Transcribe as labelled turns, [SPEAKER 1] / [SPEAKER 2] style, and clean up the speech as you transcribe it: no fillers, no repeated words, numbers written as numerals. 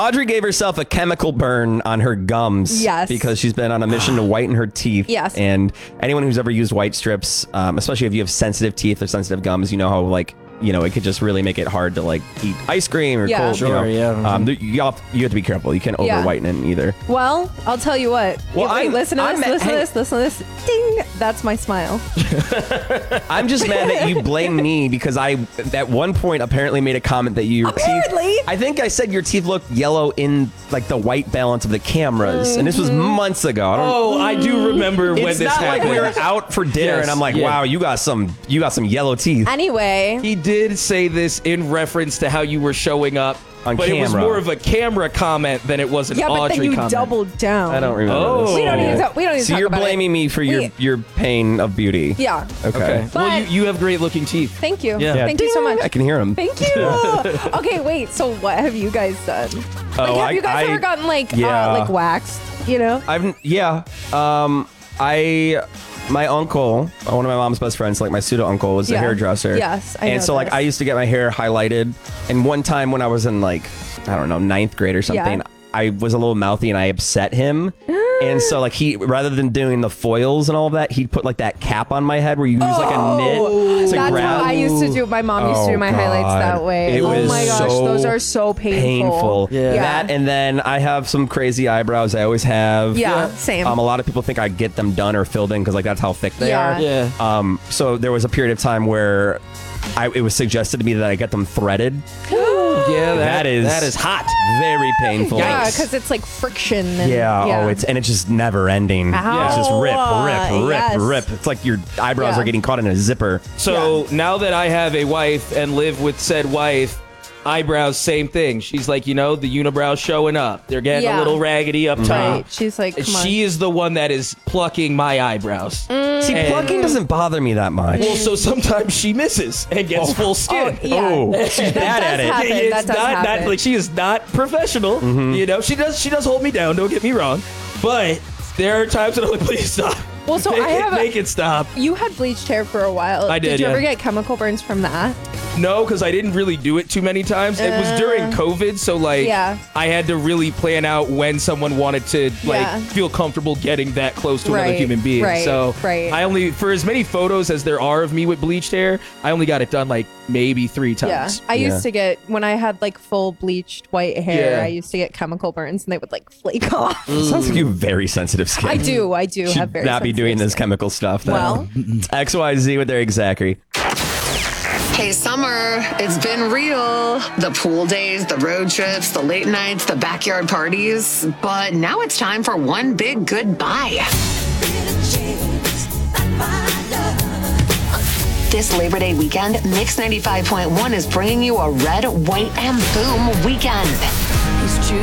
[SPEAKER 1] Audrey gave herself a chemical burn on her gums.
[SPEAKER 2] Yes.
[SPEAKER 1] Because she's been on a mission to whiten her teeth.
[SPEAKER 2] Yes.
[SPEAKER 1] And anyone who's ever used white strips, especially if you have sensitive teeth or sensitive gums, you know how it could just really make it hard to eat ice cream or cold.
[SPEAKER 3] Sure,
[SPEAKER 1] you have to be careful. You can't over whiten it either.
[SPEAKER 2] Well, I'll tell you what.
[SPEAKER 1] Well,
[SPEAKER 2] listen to this. Listen to this. Ding. That's my smile.
[SPEAKER 1] I'm just mad that you blame me because I, at one point, apparently made a comment that your teeth. I think I said your teeth looked yellow in the white balance of the cameras, and this was months ago.
[SPEAKER 3] I do remember when this happened.
[SPEAKER 1] It's not like we were out for dinner, and I'm like, wow, you got some yellow teeth.
[SPEAKER 2] Anyway,
[SPEAKER 3] he did say this in reference to how you were showing up.
[SPEAKER 1] On
[SPEAKER 3] but
[SPEAKER 1] camera.
[SPEAKER 3] It was more of a camera comment than it was an Audrey comment.
[SPEAKER 2] Yeah, but then you doubled down.
[SPEAKER 1] I don't remember this.
[SPEAKER 2] We don't need to talk
[SPEAKER 1] So you're
[SPEAKER 2] about
[SPEAKER 1] blaming me for your pain of beauty.
[SPEAKER 2] Yeah.
[SPEAKER 1] Okay.
[SPEAKER 3] Well, you have great looking teeth.
[SPEAKER 2] Thank you.
[SPEAKER 3] Yeah.
[SPEAKER 2] Thank you so much.
[SPEAKER 1] I can hear them.
[SPEAKER 2] Thank you. Okay, wait. So what have you guys done? Have you guys ever gotten waxed? You know?
[SPEAKER 1] My uncle, one of my mom's best friends, my pseudo uncle, was a hairdresser.
[SPEAKER 2] Yes, I know.
[SPEAKER 1] And so I used to get my hair highlighted. And one time when I was in 9th grade or something, I was a little mouthy and I upset him. And so he, rather than doing the foils and all of that, he'd put that cap on my head where you use a knit to
[SPEAKER 2] That's
[SPEAKER 1] grab.
[SPEAKER 2] how I used to do. My mom used to do my highlights that way.
[SPEAKER 1] It was
[SPEAKER 2] my gosh,
[SPEAKER 1] so
[SPEAKER 2] those are so painful.
[SPEAKER 3] Yeah.
[SPEAKER 1] That, and then I have some crazy eyebrows. I always have.
[SPEAKER 2] Yeah, same.
[SPEAKER 1] A lot of people think I get them done or filled in because that's how thick they are.
[SPEAKER 3] Yeah.
[SPEAKER 1] So there was a period of time where it was suggested to me that I get them threaded.
[SPEAKER 3] Yeah,
[SPEAKER 1] that is
[SPEAKER 3] hot.
[SPEAKER 1] Very painful.
[SPEAKER 2] Yeah, because it's friction. And,
[SPEAKER 1] it's just never ending.
[SPEAKER 2] Ow.
[SPEAKER 1] It's just rip.
[SPEAKER 2] Yes.
[SPEAKER 1] It's like your eyebrows are getting caught in a zipper.
[SPEAKER 3] So now that I have a wife and live with said wife, eyebrows, same thing. She's like, the unibrows showing up. They're getting a little raggedy up top.
[SPEAKER 2] Right. She's like, come on.
[SPEAKER 3] She is the one that is plucking my eyebrows.
[SPEAKER 1] See, plucking doesn't bother me that much.
[SPEAKER 3] Well, so sometimes she misses and gets full skin.
[SPEAKER 1] She's bad at it.
[SPEAKER 2] That does happen.
[SPEAKER 3] She is not professional. She does hold me down. Don't get me wrong, but there are times when I'm like, please stop.
[SPEAKER 2] Well, so
[SPEAKER 3] make it stop.
[SPEAKER 2] You had bleached hair for a while.
[SPEAKER 3] I did.
[SPEAKER 2] Did you ever get chemical burns from that?
[SPEAKER 3] No, because I didn't really do it too many times. It was during COVID, so I had to really plan out when someone wanted to feel comfortable getting that close to another human being. So I only, for as many photos as there are of me with bleached hair, I only got it done maybe 3 times.
[SPEAKER 2] Yeah, I used to get, when I had full bleached white hair, I used to get chemical burns and they would flake off.
[SPEAKER 1] Sounds like you have very sensitive skin.
[SPEAKER 2] I do have very
[SPEAKER 1] not be doing this chemical stuff. Then.
[SPEAKER 2] Well,
[SPEAKER 1] XYZ with Eric Zachary.
[SPEAKER 4] Hey, summer, it's been real. The pool days, the road trips, the late nights, the backyard parties. But now it's time for one big goodbye. This Labor Day weekend, Mix 95.1 is bringing you a red, white, and boom weekend.